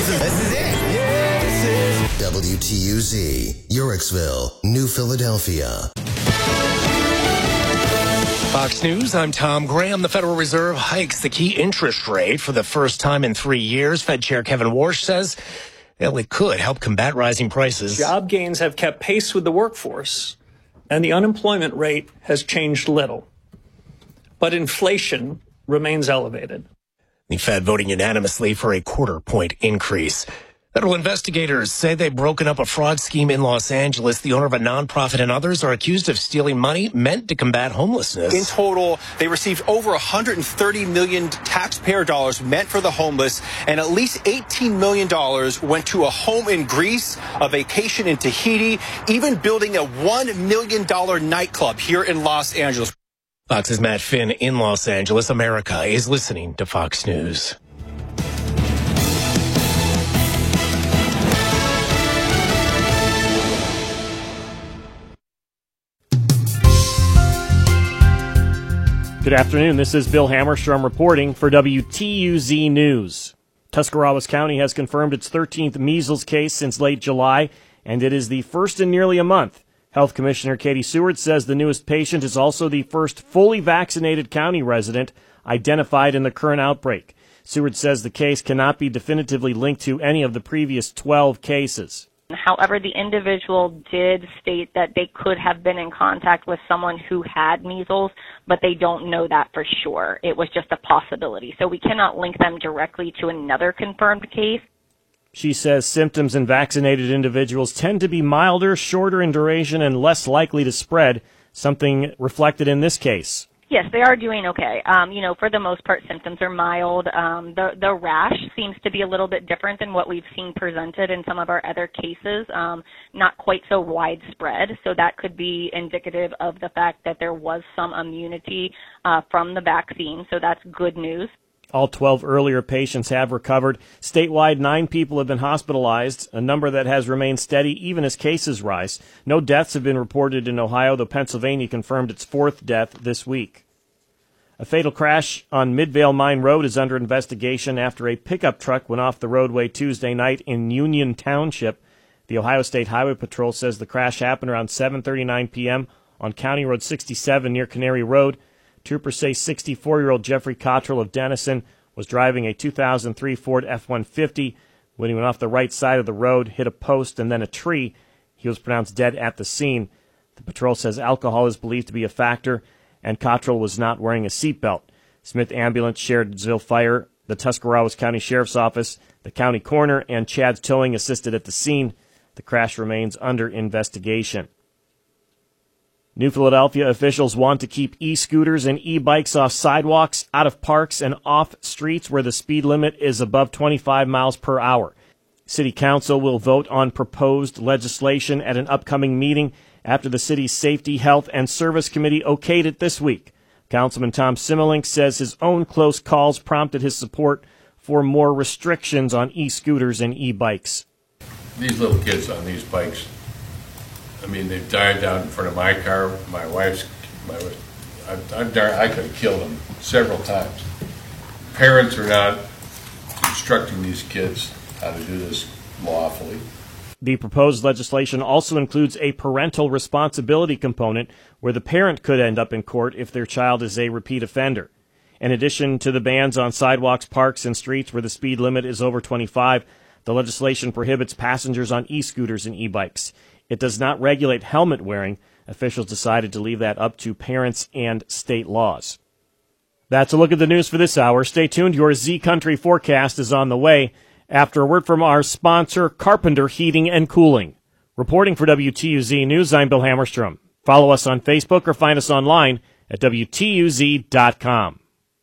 This is it. Yeah, this is WTUZ, Yorksville, New Philadelphia. Fox News, I'm Tom Graham. The Federal Reserve hikes the key interest rate for the first time in 3 years. Fed Chair Kevin Warsh says it could help combat rising prices. Job gains have kept pace with the workforce, and the unemployment rate has changed little. But inflation remains elevated. The Fed voting unanimously for a quarter-point increase. Federal investigators say they've broken up a fraud scheme in Los Angeles. The owner of a nonprofit and others are accused of stealing money meant to combat homelessness. In total, they received over $130 million taxpayer dollars meant for the homeless, and at least $18 million went to a home in Greece, a vacation in Tahiti, even building a $1 million nightclub here in Los Angeles. Fox's Matt Finn in Los Angeles. America is listening to Fox News. Good afternoon. This is Bill Hammerstrom reporting for WTUZ News. Tuscarawas County has confirmed its 13th measles case since late July, and it is the first in nearly a month. Health Commissioner Katie Seward says the newest patient is also the first fully vaccinated county resident identified in the current outbreak. Seward says the case cannot be definitively linked to any of the previous 12 cases. However, the individual did state that they could have been in contact with someone who had measles, but they don't know that for sure. It was just a possibility. So we cannot link them directly to another confirmed case. She says symptoms in vaccinated individuals tend to be milder, shorter in duration, and less likely to spread, something reflected in this case. Yes, they are doing okay. For the most part, symptoms are mild. The rash seems to be a little bit different than what we've seen presented in some of our other cases, not quite so widespread. So that could be indicative of the fact that there was some immunity from the vaccine. So that's good news. All 12 earlier patients have recovered. Statewide, 9 people have been hospitalized, a number that has remained steady even as cases rise. No deaths have been reported in Ohio, though Pennsylvania confirmed its 4th death this week. A fatal crash on Midvale Mine Road is under investigation after a pickup truck went off the roadway Tuesday night in Union Township. The Ohio State Highway Patrol says the crash happened around 7:39 p.m. on County Road 67 near Canary Road. Troopers say 64-year-old Jeffrey Cottrell of Denison was driving a 2003 Ford F-150 when he went off the right side of the road, hit a post and then a tree. He was pronounced dead at the scene. The patrol says alcohol is believed to be a factor, and Cottrell was not wearing a seatbelt. Smith Ambulance, Sharedville Fire, the Tuscarawas County Sheriff's Office, the county coroner, and Chad's Towing assisted at the scene. The crash remains under investigation. New Philadelphia officials want to keep e-scooters and e-bikes off sidewalks, out of parks, and off streets where the speed limit is above 25 miles per hour. City Council will vote on proposed legislation at an upcoming meeting after the city's Safety, Health, and Service Committee okayed it this week. Councilman Tom Simmelink says his own close calls prompted his support for more restrictions on e-scooters and e-bikes. These little kids on these bikes, they've died down in front of my car, my wife's. I could have killed them several times. Parents are not instructing these kids how to do this lawfully. The proposed legislation also includes a parental responsibility component where the parent could end up in court if their child is a repeat offender. In addition to the bans on sidewalks, parks, and streets where the speed limit is over 25, the legislation prohibits passengers on e-scooters and e-bikes. It does not regulate helmet wearing. Officials decided to leave that up to parents and state laws. That's a look at the news for this hour. Stay tuned. Your Z Country forecast is on the way after a word from our sponsor, Carpenter Heating and Cooling. Reporting for WTUZ News, I'm Bill Hammerstrom. Follow us on Facebook or find us online at WTUZ.com.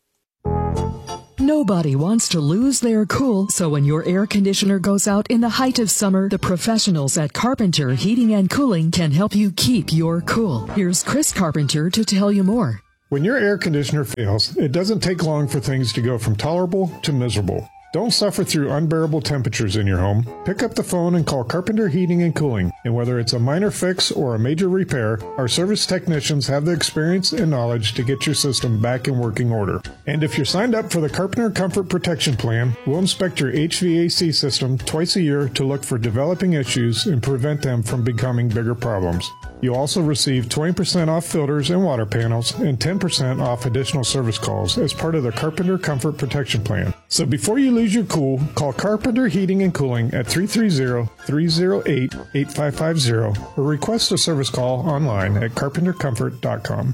Nobody wants to lose their cool, so when your air conditioner goes out in the height of summer, the professionals at Carpenter Heating and Cooling can help you keep your cool. Here's Chris Carpenter to tell you more. When your air conditioner fails, it doesn't take long for things to go from tolerable to miserable. Don't suffer through unbearable temperatures in your home. Pick up the phone and call Carpenter Heating and Cooling. And whether it's a minor fix or a major repair, our service technicians have the experience and knowledge to get your system back in working order. And if you're signed up for the Carpenter Comfort Protection Plan, we'll inspect your HVAC system twice a year to look for developing issues and prevent them from becoming bigger problems. You'll also receive 20% off filters and water panels and 10% off additional service calls as part of the Carpenter Comfort Protection Plan. So before you lose your cool, call Carpenter Heating and Cooling at 330-308-8550 or request a service call online at carpentercomfort.com.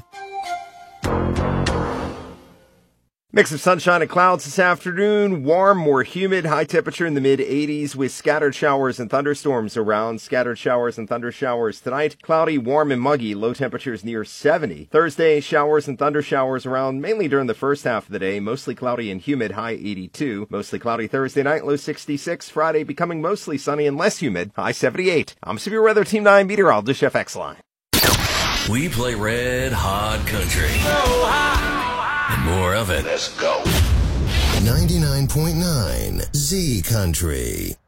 Mix of sunshine and clouds this afternoon. Warm, more humid, high temperature in the mid-80s with scattered showers and thunderstorms around. Scattered showers and thunder showers tonight. Cloudy, warm, and muggy. Low temperatures near 70. Thursday, showers and thunder showers around mainly during the first half of the day. Mostly cloudy and humid, high 82. Mostly cloudy Thursday night, low 66. Friday becoming mostly sunny and less humid, high 78. I'm Severe Weather Team 9 meteorologist FX Line. We play red hot country. So hot. And more of it. Let's go. 99.9 Z Country.